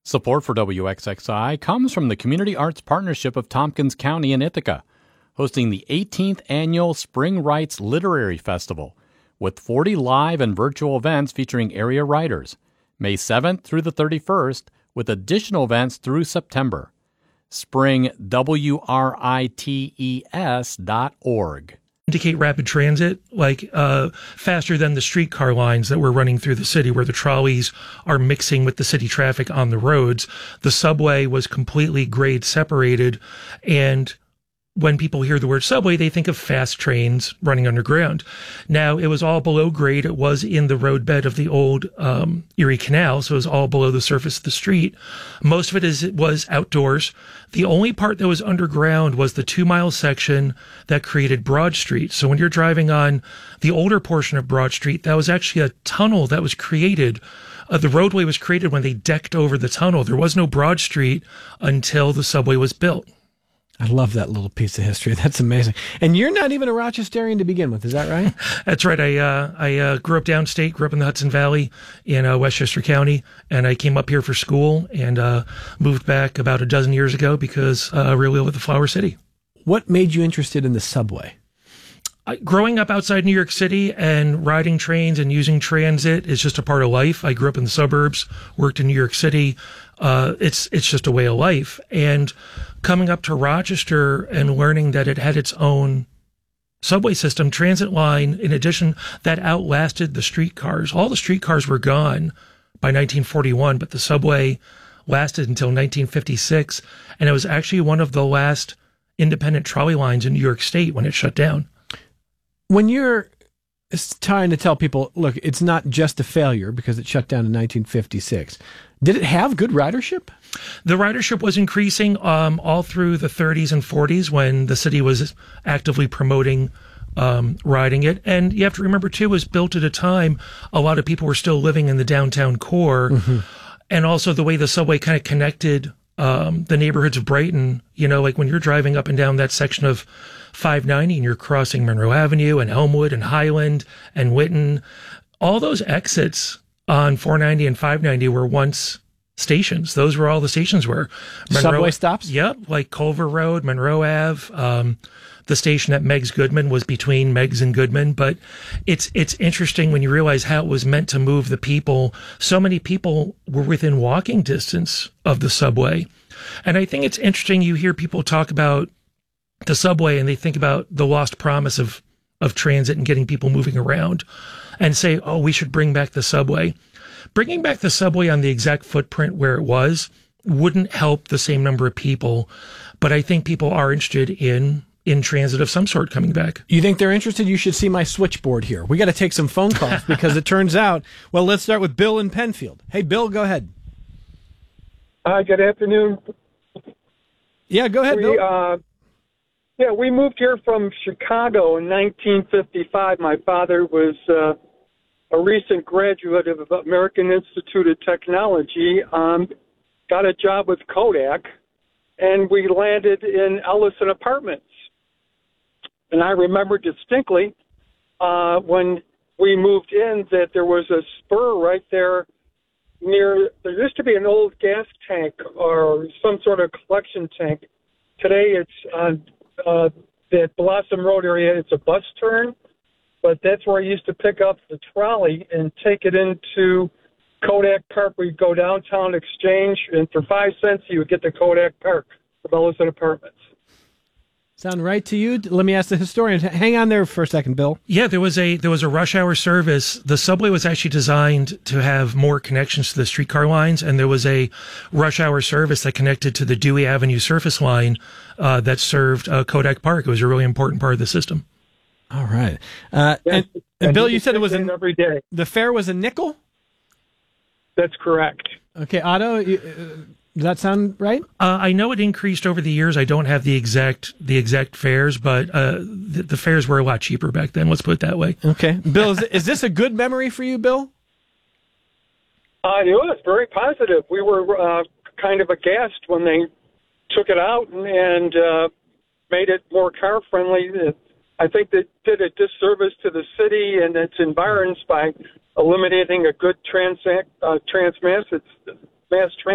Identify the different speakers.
Speaker 1: Support for WXXI comes from the Community Arts Partnership of Tompkins County in Ithaca, hosting the 18th Annual Spring Writes Literary Festival, with 40 live and virtual events featuring area writers, May 7th through the 31st, with additional events through September. SpringWrites.org.
Speaker 2: Indicate rapid transit, faster than the streetcar lines that were running through the city where the trolleys are mixing with the city traffic on the roads. The subway was completely grade separated, and when people hear the word subway, they think of fast trains running underground. Now, it was all below grade. It was in the roadbed of the old Erie Canal, so it was all below the surface of the street. Most of it was outdoors. The only part that was underground was the 2-mile section that created Broad Street. So when you're driving on the older portion of Broad Street, that was actually a tunnel that was created. The roadway was created when they decked over the tunnel. There was no Broad Street until the subway was built.
Speaker 3: I love that little piece of history. That's amazing. And you're not even a Rochesterian to begin with, is that right?
Speaker 2: That's right. I grew up downstate, grew up in the Hudson Valley in Westchester County, and I came up here for school and moved back about a dozen years ago because I really live at the Flower City.
Speaker 3: What made you interested in the subway?
Speaker 2: Growing up outside New York City and riding trains and using transit is just a part of life. I grew up in the suburbs, worked in New York City. It's just a way of life. And coming up to Rochester and learning that it had its own subway system, transit line, in addition, that outlasted the streetcars. All the streetcars were gone by 1941, but the subway lasted until 1956. And it was actually one of the last independent trolley lines in New York State when it shut down.
Speaker 3: When you're trying to tell people, look, it's not just a failure because it shut down in 1956, did it have good ridership?
Speaker 2: The ridership was increasing all through the 30s and 40s when the city was actively promoting riding it. And you have to remember, too, it was built at a time a lot of people were still living in the downtown core. Mm-hmm. And also the way the subway kind of connected the neighborhoods of Brighton, like when you're driving up and down that section of 590 and you're crossing Monroe Avenue and Elmwood and Highland and Whitten, all those exits on 490 and 590 were once stations. Those were all the stations were.
Speaker 3: Subway stops?
Speaker 2: Yep, like Culver Road, Monroe Ave. The station at Meigs Goodman was between Meigs and Goodman. But it's interesting when you realize how it was meant to move the people. So many people were within walking distance of the subway. And I think it's interesting you hear people talk about the subway and they think about the lost promise of transit and getting people moving around and say, oh, we should bring back the subway. Bringing back the subway on the exact footprint where it was wouldn't help the same number of people, but I think people are interested in transit of some sort coming back.
Speaker 3: You think they're interested? You should see my switchboard here. We got to take some phone calls because it turns out, well, let's start with Bill in Penfield. Hey, Bill, go ahead.
Speaker 4: Hi, good afternoon.
Speaker 3: Yeah, go ahead, Bill.
Speaker 4: We moved here from Chicago in 1955. My father was a recent graduate of American Institute of Technology, got a job with Kodak, and we landed in Ellison Apartments. And I remember distinctly when we moved in that there was a spur right there there used to be an old gas tank or some sort of collection tank. Today it's on that Blossom Road area, it's a bus turn, but that's where I used to pick up the trolley and take it into Kodak Park. We'd go downtown Exchange, and for 5 cents, you would get to Kodak Park from Ellison Apartments.
Speaker 3: Sound right to you? Let me ask the historian. Hang on there for a second, Bill.
Speaker 2: Yeah, there was a rush hour service. The subway was actually designed to have more connections to the streetcar lines, and there was a rush hour service that connected to the Dewey Avenue surface line that served Kodak Park. It was a really important part of the system.
Speaker 3: All right.
Speaker 4: Yes,
Speaker 3: and Bill, you said it was
Speaker 4: every day.
Speaker 3: The fare was a nickel?
Speaker 4: That's correct.
Speaker 3: Okay, Otto, does that sound right?
Speaker 2: I know it increased over the years. I don't have the exact fares, but the fares were a lot cheaper back then. Let's put it that way.
Speaker 3: Okay, Bill, is this a good memory for you, Bill?
Speaker 4: It was very positive. We were kind of aghast when they took it out and made it more car friendly. I think they did a disservice to the city and its environs by eliminating a good mass transit